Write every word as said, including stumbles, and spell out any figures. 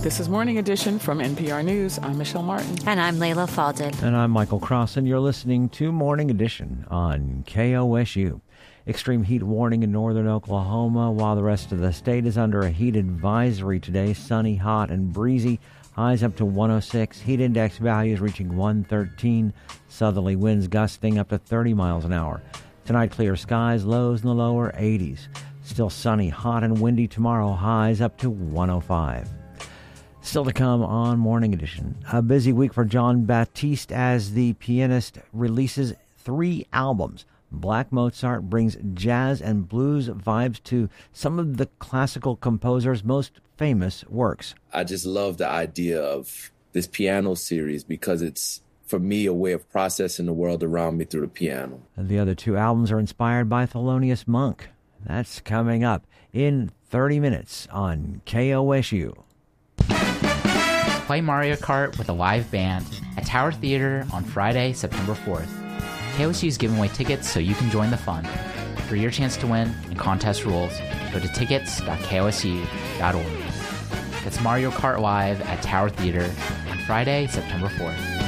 This is Morning Edition from N P R News. I'm Michelle Martin. And I'm Layla Faldin. And I'm Michael Cross, and you're listening to Morning Edition on K O S U. Extreme heat warning in northern Oklahoma, while the rest of the state is under a heat advisory today. Sunny, hot, and breezy. Highs up to one oh six. Heat index values reaching one thirteen. Southerly winds gusting up to thirty miles an hour. Tonight, clear skies, lows in the lower eighties. Still sunny, hot, and windy tomorrow. Highs up to one oh five. Still to come on Morning Edition. A busy week for Jon Batiste as the pianist releases three albums. Black Mozart brings jazz and blues vibes to some of the classical composer's most famous works. I just love the idea of this piano series because it's, for me, a way of processing the world around me through the piano. The other two albums are inspired by Thelonious Monk. That's coming up in thirty minutes on K O S U. Play Mario Kart with a live band at Tower Theater on Friday, September fourth. K O S U is giving away tickets so you can join the fun. For your chance to win and contest rules, go to tickets dot k o s u dot org. That's Mario Kart Live at Tower Theater on Friday, September fourth.